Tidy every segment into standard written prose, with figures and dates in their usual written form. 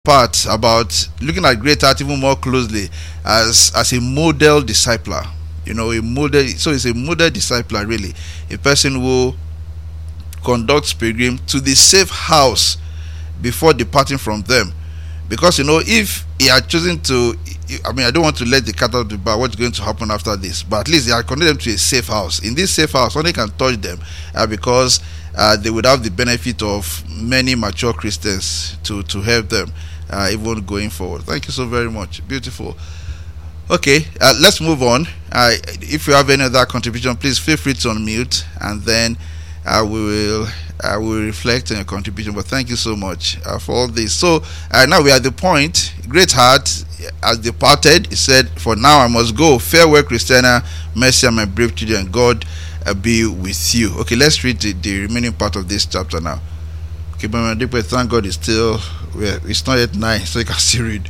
part about looking at Great Heart even more closely as a model discipler. A model. So it's a model discipler, really, a person who conducts pilgrim to the safe house before departing from them. Because if he had chosen to, I mean, I don't want to let the cat out of the bag. What's going to happen after this? But at least he had conducted them to a safe house. In this safe house, only can touch them because they would have the benefit of many mature Christians to help them even going forward. Thank you so very much. Beautiful. Okay, let's move on. If you have any other contribution, please feel free to unmute, and then we will reflect on your contribution. But thank you so much for all this. So now we are at the point. Great Heart has departed. He said, "For now I must go. Farewell, Christiana. Mercy and my brave children. God be with you." Okay, let's read the remaining part of this chapter now. Okay, but thank God it's not yet 9, so you can still read.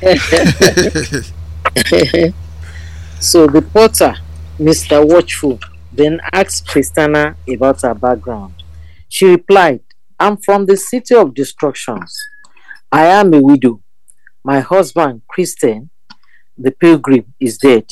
So the porter, Mr. Watchful, then asked Christiana about her background. She replied, "I'm from the city of destructions. I am a widow. My husband, Christian, the pilgrim, is dead."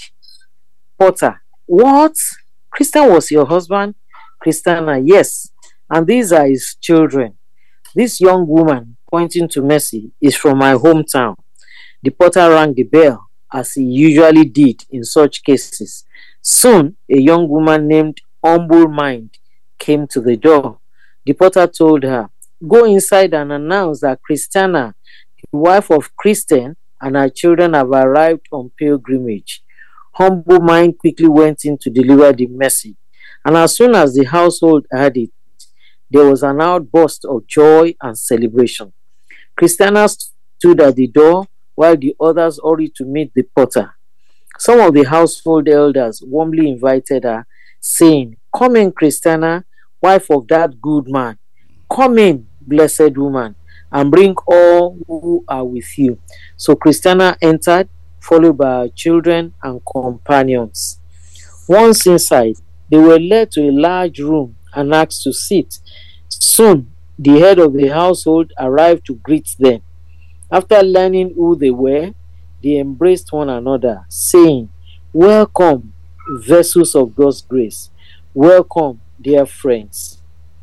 Porter: "What? Christian was your husband?" Christiana: "Yes, and these are his children. This young woman," pointing to Mercy, "is from my hometown." The porter rang the bell, as he usually did in such cases. Soon, a young woman named Humble Mind came to the door. The porter told her, "Go inside and announce that Christiana, the wife of Christian, and her children have arrived on pilgrimage." Humble Mind quickly went in to deliver the message, and as soon as the household heard it, there was an outburst of joy and celebration. Christiana stood at the door while the others hurried to meet the porter. Some of the household elders warmly invited her, saying, "Come in, Christiana, wife of that good man. Come in, blessed woman, and bring all who are with you." So Christiana entered, followed by her children and companions. Once inside, they were led to a large room and asked to sit. Soon, the head of the household arrived to greet them. After learning who they were, they embraced one another, saying, "Welcome, vessels of God's grace. Welcome, dear friends."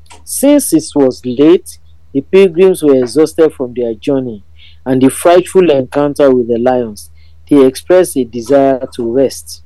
Since it was late, the pilgrims were exhausted from their journey and the frightful encounter with the lions. They expressed a desire to rest.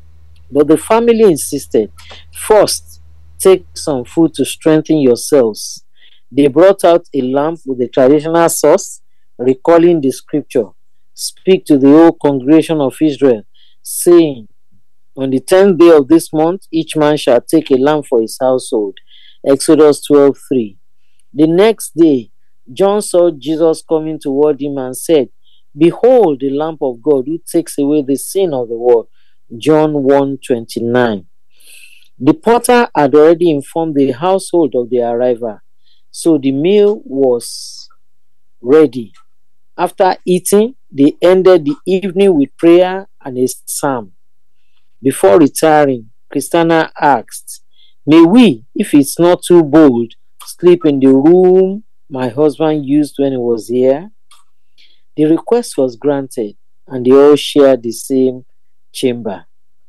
But the family insisted, "First, take some food to strengthen yourselves." They brought out a lamp with a traditional sauce, recalling the scripture, "Speak to the whole congregation of Israel, saying, on the 10th day of this month, each man shall take a lamb for his household." Exodus 12:3. The next day, John saw Jesus coming toward him and said, "Behold, the Lamb of God who takes away the sin of the world." John 1:29. The porter had already informed the household of their arrival, so the meal was ready. After eating, they ended the evening with prayer and a psalm. Before retiring, Christiana asked, "May we, if it's not too bold, sleep in the room my husband used when he was here?" The request was granted, and they all shared the same chamber.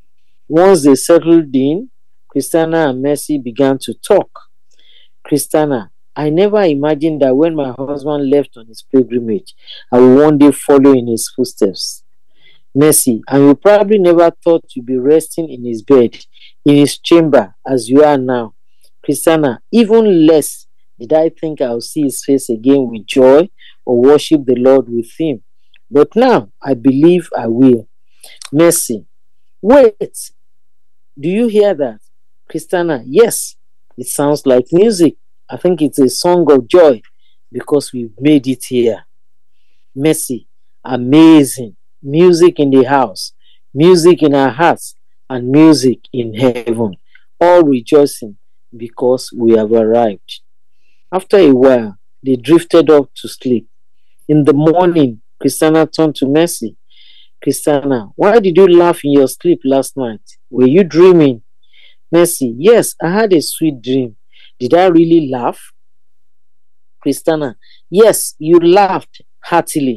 Once they settled in, Christiana and Mercy began to talk. Christiana: "I never imagined that when my husband left on his pilgrimage, I would one day follow in his footsteps." Mercy: "And you probably never thought you'd be resting in his bed, in his chamber, as you are now." Christiana: "Even less did I think I'll see his face again with joy or worship the Lord with him. But now I believe I will." Mercy: "Wait, do you hear that?" Christiana: "Yes, it sounds like music. I think it's a song of joy because we've made it here." Mercy: "Amazing. Music in the house, music in our hearts, and music in heaven, all rejoicing because we have arrived." After a while, they drifted off to sleep. In the morning, Christiana turned to Mercy. Christiana: "Why did you laugh in your sleep last night? Were you dreaming?" Mercy: "Yes, I had a sweet dream. Did I really laugh?" Christiana: "Yes, you laughed. heartily.